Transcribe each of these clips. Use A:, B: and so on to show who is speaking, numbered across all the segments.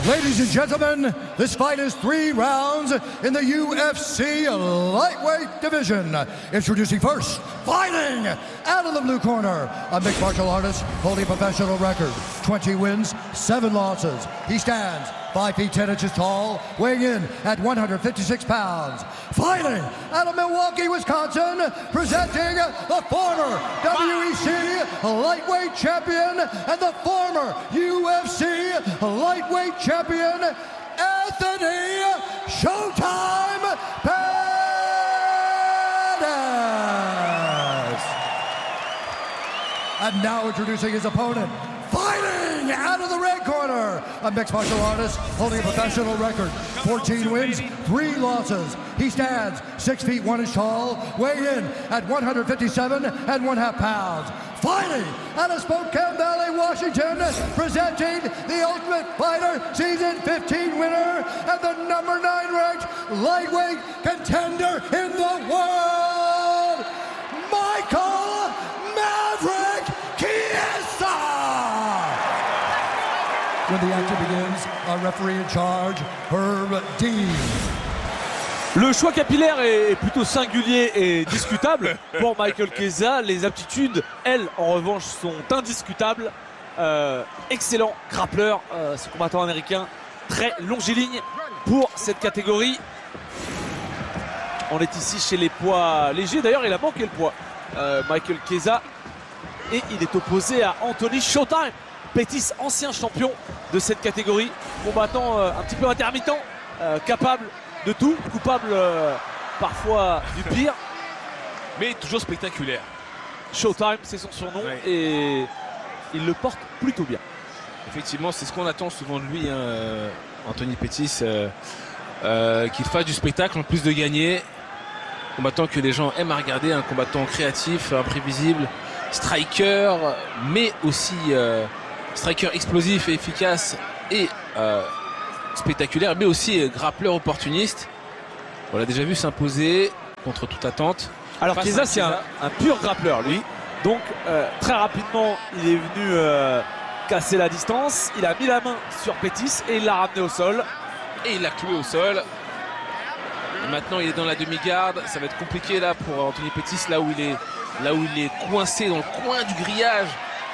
A: Ladies and gentlemen, this fight is 3 rounds in the UFC lightweight division. Introducing first, fighting out of the blue corner, a mixed martial artist holding a professional record, 20 wins, 7 losses. He stands 5 feet 10 inches tall, weighing in at 156 pounds. Fighting out of Milwaukee, Wisconsin, presenting the former WEC lightweight champion and the former UFC lightweight champion, Anthony Showtime Pettis. And now introducing his opponent, fighting out of the red corner, a mixed martial artist holding a professional record, 14 wins, 3 losses. He stands 6 feet 1 inch tall, weighing in at 157.5 pounds. Fighting out of Spokane Valley, Washington, presenting the Ultimate Fighter Season 15 winner and the number 9 ranked lightweight contender in the world, Michael Maverick Chiesa! When the action begins, our referee in charge, Herb Dean.
B: Le choix capillaire est plutôt singulier et discutable pour Michael Chiesa. Les aptitudes, elles, en revanche, sont indiscutables. Excellent grappleur, ce combattant américain, très longiligne pour cette catégorie. On est ici chez les poids légers. D'ailleurs, il a manqué le poids, Michael Chiesa. Et il est opposé à Anthony Showtime Pettis, ancien champion de cette catégorie. Combattant un petit peu intermittent, capable de tout, coupable parfois du pire,
C: mais toujours spectaculaire.
B: Showtime, c'est son surnom, ouais. Et il le porte plutôt bien.
C: Effectivement, c'est ce qu'on attend souvent de lui, Anthony Pettis, qu'il fasse du spectacle en plus de gagner. Combattant que les gens aiment à regarder, un combattant créatif, imprévisible, striker, mais aussi striker explosif et efficace et spectaculaire, mais aussi grappleur opportuniste. On l'a déjà vu s'imposer contre toute attente.
B: Alors Chiesa, c'est un pur grappleur, lui. Donc très rapidement, il est venu casser la distance. Il a mis la main sur Pettis et il l'a ramené au sol.
C: Et il l'a cloué au sol. Et maintenant, il est dans la demi-garde. Ça va être compliqué là pour Anthony Pettis, là où il est coincé dans le coin du grillage.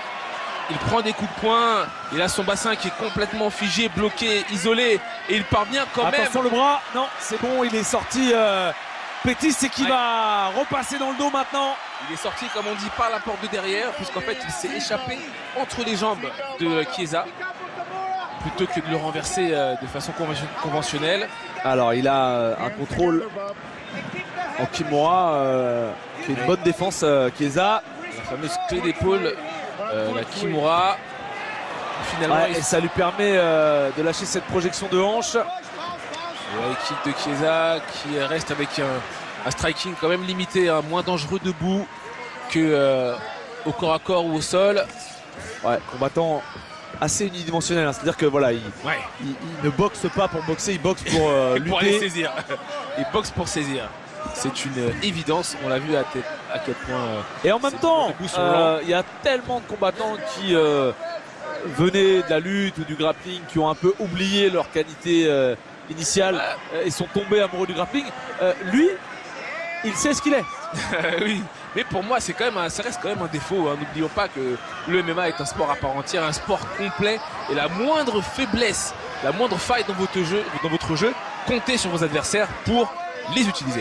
C: Il prend des coups de poing, il a son bassin qui est complètement figé, bloqué, isolé, et il parvient quand même.
B: Attention le bras, non, c'est bon, il est sorti. Pettis, c'est qui va repasser dans le dos maintenant.
C: Il est sorti, comme on dit, par la porte de derrière, puisqu'en fait, il s'est échappé entre les jambes de Chiesa, plutôt que de le renverser de façon conventionnelle.
B: Alors, il a un contrôle en Kimura, qui est une bonne défense, Chiesa.
C: La fameuse clé d'épaule. La Kimura finalement,
B: ouais, et ça lui permet de lâcher cette projection de hanche.
C: La kick de Chiesa qui reste avec un striking quand même limité, moins dangereux debout que au corps à corps ou au sol.
B: Ouais, combattant assez unidimensionnel, c'est-à-dire que voilà, il ne boxe pas pour boxer, il boxe pour lutter.
C: Pour aller saisir. Il boxe pour saisir. C'est une évidence, on l'a vu à quel point.
B: Et en même temps, il y a tellement de combattants qui venaient de la lutte ou du grappling, qui ont un peu oublié leur qualité initiale et sont tombés amoureux du grappling. Lui, il sait ce qu'il est.
C: Oui, mais pour moi, ça reste quand même un défaut. N'oublions pas que le MMA est un sport à part entière, un sport complet. Et la moindre faiblesse, la moindre faille dans votre jeu, comptez sur vos adversaires pour les utiliser.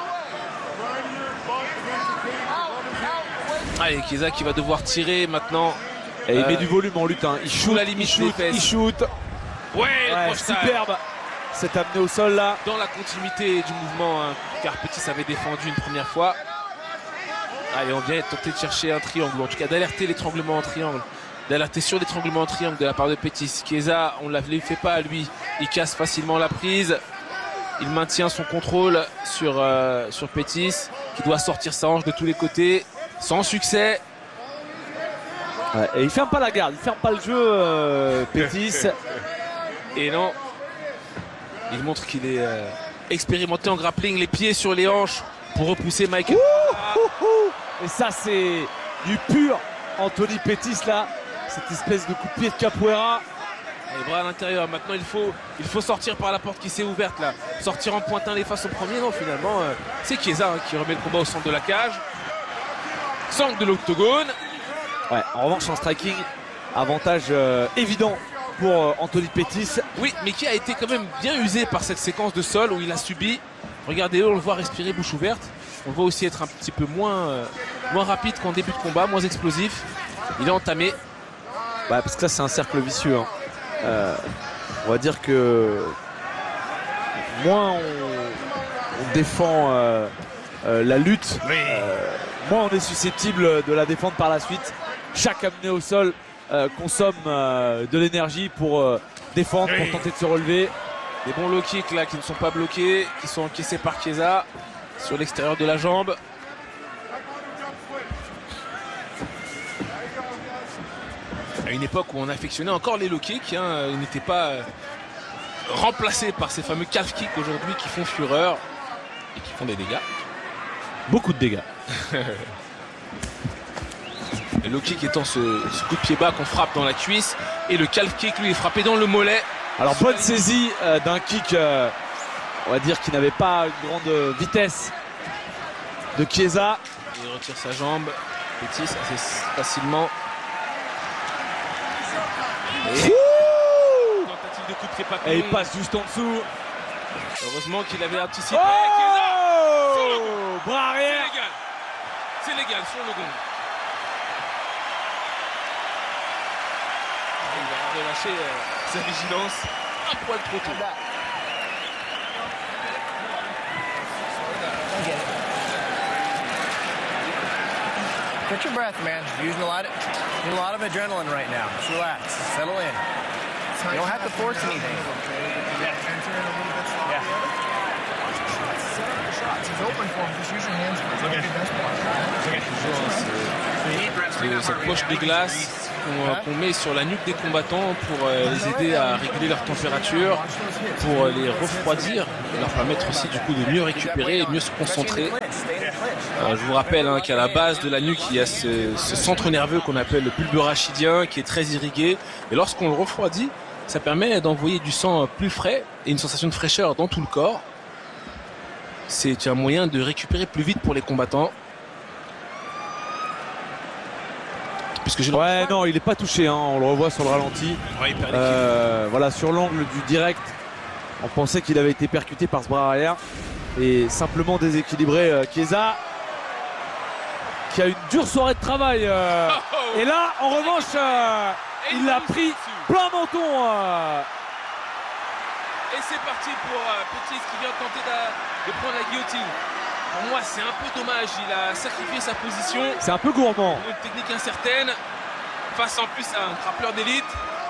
C: Allez, Chiesa qui va devoir tirer maintenant.
B: Et il met du volume en lutte. Il shoot,
C: la limite,
B: il shoot.
C: Ouais,
B: superbe. C'est amené au sol là.
C: Dans la continuité du mouvement, car Pettis avait défendu une première fois. Allez, on vient tenter de chercher un triangle, en tout cas d'alerter l'étranglement en triangle. D'alerter sur l'étranglement en triangle de la part de Pettis. Chiesa, on ne le fait pas à lui. Il casse facilement la prise. Il maintient son contrôle sur Pettis, qui doit sortir sa hanche de tous les côtés. Sans succès.
B: Ouais, et il ferme pas la garde, il ferme pas le jeu, Pettis.
C: Et non, il montre qu'il est expérimenté en grappling, les pieds sur les hanches pour repousser Michael.
B: Et ça, c'est du pur Anthony Pettis là, cette espèce de coup de pied de capoeira.
C: Les bras à l'intérieur. Maintenant, il faut sortir par la porte qui s'est ouverte là. Sortir en pointant les faces au premier. Non, finalement, c'est Chiesa qui remet le combat au centre de la cage. Centre de l'octogone.
B: Ouais, en revanche, en striking, avantage évident pour Anthony Pettis.
C: Oui, mais qui a été quand même bien usé par cette séquence de sol où il a subi. Regardez-le, on le voit respirer bouche ouverte. On le voit aussi être un petit peu moins rapide qu'en début de combat, moins explosif. Il est entamé.
B: Bah, parce que là, c'est un cercle vicieux. Hein. On va dire que moins on défend la lutte, moins on est susceptible de la défendre par la suite. Chaque amené au sol consomme de l'énergie pour défendre, pour tenter de se relever.
C: Des bons low kicks là qui ne sont pas bloqués, qui sont encaissés par Chiesa sur l'extérieur de la jambe. À une époque où on affectionnait encore les low kicks, hein, ils n'étaient pas remplacés par ces fameux calf kicks aujourd'hui qui font fureur et qui font des dégâts.
B: Beaucoup de dégâts.
C: Le low kick étant ce coup de pied bas qu'on frappe dans la cuisse et le calf kick lui est frappé dans le mollet.
B: Alors bonne saisie d'un kick, on va dire, qui n'avait pas une grande vitesse de Chiesa.
C: Il retire sa jambe, Pettis assez facilement. Et tentative de coup de pied papillon.
B: Et il passe juste en dessous.
C: Heureusement qu'il avait anticipé.
B: Oh, bras arrière.
C: C'est légal sur le gong. Il va relâcher sa vigilance un poil trop tôt.
D: Catch your breath, man. You're using a lot of adrenaline right now. Just relax. Settle in. You don't have to force anything. Yeah.
C: Cette poche de glace qu'on met sur la nuque des combattants pour les aider à réguler leur température, pour les refroidir et leur permettre aussi du coup de mieux récupérer et mieux se concentrer. Je vous rappelle qu'à la base de la nuque il y a ce centre nerveux qu'on appelle le bulbe rachidien qui est très irrigué, et lorsqu'on le refroidit, ça permet d'envoyer du sang plus frais et une sensation de fraîcheur dans tout le corps. C'est un moyen de récupérer plus vite pour les combattants.
B: Ouais, non, il n'est pas touché, hein, on le revoit sur le ralenti.
C: Ouais,
B: voilà, sur l'angle du direct, on pensait qu'il avait été percuté par ce bras arrière et simplement déséquilibré. Chiesa qui a une dure soirée de travail. Et là, en revanche, il l'a pris plein menton.
C: Et c'est parti pour Pettis qui vient tenter de prendre la guillotine. Pour moi, c'est un peu dommage. Il a sacrifié sa position.
B: C'est un peu gourmand.
C: Une technique incertaine. Face en plus à un grappleur d'élite.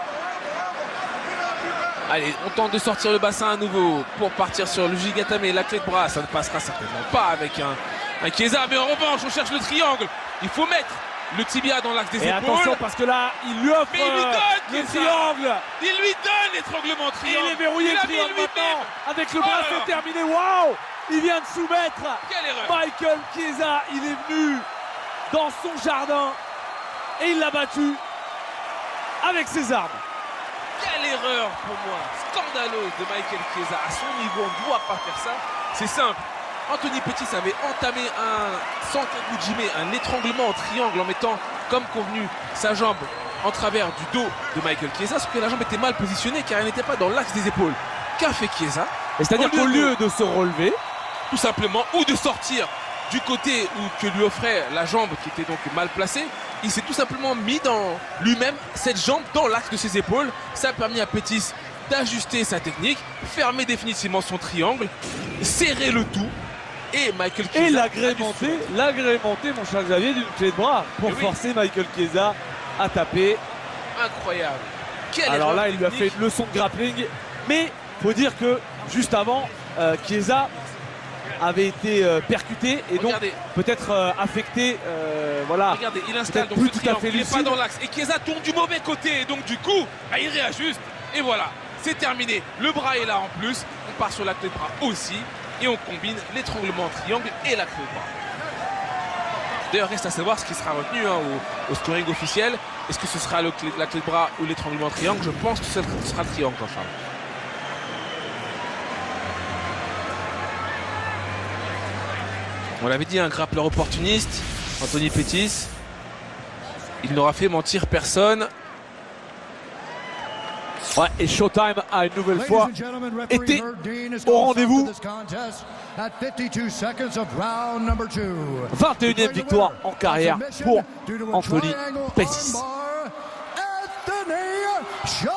C: Allez, on tente de sortir le bassin à nouveau pour partir sur le Jigatame et la clé de bras. Ça ne passera certainement pas avec un Chiesa. Mais en revanche, on cherche le triangle. Il faut mettre le tibia dans l'axe des épaules.
B: Et attention parce que là, il lui offre le triangle.
C: Il lui donne l'étranglement triangle.
B: Il est verrouillé le triangle maintenant. Avec le bracelet terminé. Waouh! Il vient de soumettre Michael Chiesa. Il est venu dans son jardin et il l'a battu avec ses armes.
C: Quelle erreur pour moi, scandaleuse de Michael Chiesa. À son niveau, on ne doit pas faire ça. C'est simple. Anthony Pettis avait entamé un Sankakujime, un étranglement en triangle en mettant, comme convenu, sa jambe en travers du dos de Michael Chiesa, sauf que la jambe était mal positionnée car elle n'était pas dans l'axe des épaules. Qu'a fait Chiesa?
B: C'est-à-dire qu'au lieu de se relever,
C: tout simplement, ou de sortir du côté que lui offrait la jambe qui était donc mal placée, il s'est tout simplement mis dans lui-même cette jambe dans l'axe de ses épaules. Ça a permis à Pettis d'ajuster sa technique, fermer définitivement son triangle, serrer le tout. Et Michael Chiesa.
B: Et l'agrémenter, mon cher Xavier, d'une clé de bras pour forcer Michael Chiesa à taper.
C: Incroyable.
B: Alors là, il lui a fait une leçon de grappling. Mais faut dire que juste avant, Chiesa avait été percuté et donc peut-être affecté. Voilà.
C: Regardez, il installe donc le triangle, il n'est pas dans l'axe. Et Chiesa tombe du mauvais côté. Et donc du coup, il réajuste. Et voilà, c'est terminé. Le bras est là en plus. On part sur la clé de bras aussi. Et on combine l'étranglement en triangle et la clé de bras. D'ailleurs, reste à savoir ce qui sera retenu au scoring officiel. Est-ce que ce sera la clé de bras ou l'étranglement triangle? Je pense que ce sera le triangle, Jean-Charles. On l'avait dit, un grappleur opportuniste, Anthony Pettis. Il n'aura fait mentir personne.
B: Ouais, et Showtime a une nouvelle fois été au rendez-vous. 21e victoire en carrière pour Anthony Pettis.
A: Anthony